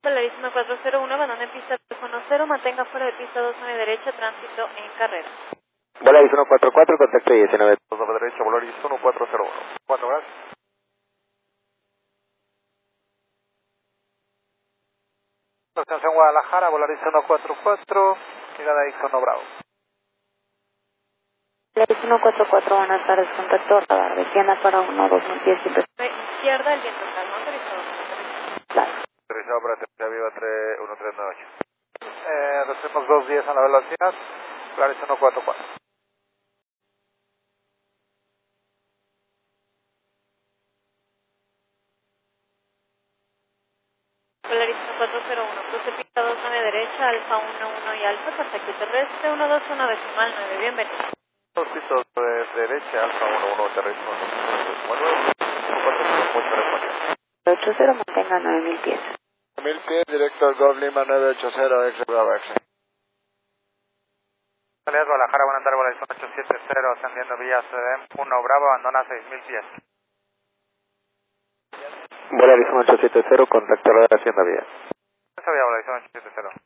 Polaris 1401, abandone en pista teléfono 0, mantenga fuera de pista 29 derecha, tránsito en carrera. Volaris 144, contacto 19. 2 derecha, Volaris 1401. 4, gracias. Estación Guadalajara, Volaris 144, llegada a Ixono Bravo. Volaris 144, buenas tardes, contacto radar, descienda para 1-2010. Izquierda, el viento calma, autorizado. Claro. Autorizado para aterrizar viva 1398. Recibimos 210 a la velocidad, Volaris 144. Polaris 1401, cruce pista 29 derecha, Alfa 11 y Alfa, contacto terrestre 121 decimal 9, bienvenido. Dos pisos de derecha, Alfa 11, terrestre 80, mantenga 9000 pies. 1000 pies, director Golf Lima 980, ex Bravo X. Salida Guadalajara, buenas tardes, Volaris 870, ascendiendo vía CDM 1 Bravo, abandona 6000 pies. Volaris 1870, contacto radar hacienda vía. Esa vía Volaris 870.